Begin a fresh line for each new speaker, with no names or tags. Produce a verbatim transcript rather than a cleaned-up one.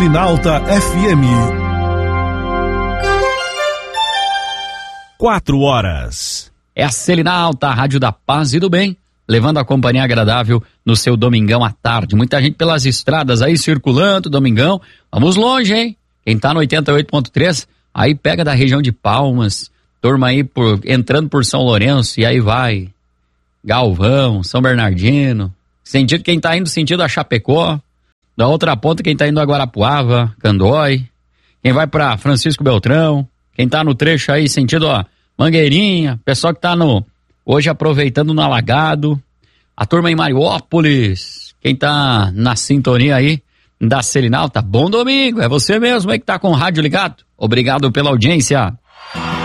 Selinalta F M. Quatro horas.
É a Selinalta, a Rádio da Paz e do Bem, levando a companhia agradável no seu domingão à tarde. Muita gente pelas estradas aí circulando, domingão. Vamos longe, hein? Quem tá no oitenta e oito ponto três, aí pega da região de Palmas, turma aí por, entrando por São Lourenço, e aí vai Galvão, São Bernardino, sentido quem tá indo sentido a Chapecó, da outra ponta quem tá indo a Guarapuava, Candói, quem vai pra Francisco Beltrão, quem tá no trecho aí sentido ó, Mangueirinha, pessoal que tá no, hoje aproveitando no Alagado, a turma em Mariópolis, quem tá na sintonia aí da Selinalta, bom domingo, é você mesmo aí que tá com o rádio ligado, obrigado pela audiência.